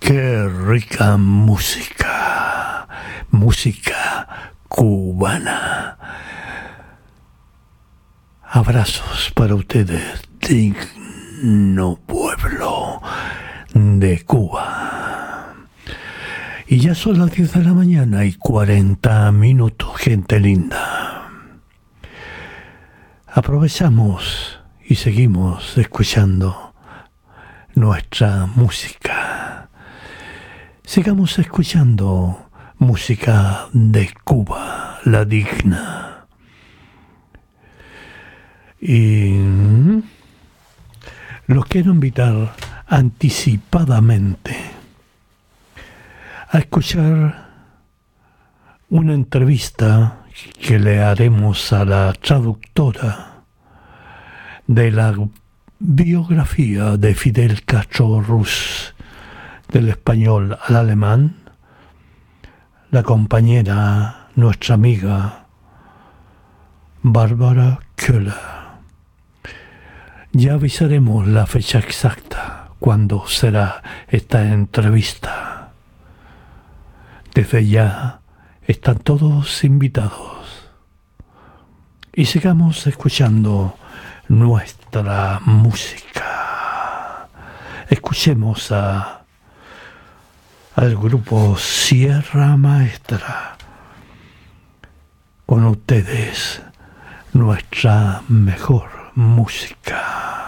Qué rica música, música cubana. Abrazos para ustedes, digno pueblo de Cuba. Y ya son las 10 de la mañana y 40 minutos, gente linda. Aprovechamos y seguimos escuchando nuestra música. Sigamos escuchando música de Cuba, la digna. Y los quiero invitar anticipadamente a escuchar una entrevista que le haremos a la traductora de la biografía de Fidel Castro Ruz, del español al alemán, la compañera, nuestra amiga Bárbara Köhler. Ya avisaremos la fecha exacta cuando será esta entrevista. Desde ya están todos invitados. Y sigamos escuchando nuestra música. Escuchemos al grupo Sierra Maestra. Con ustedes, nuestra mejor música.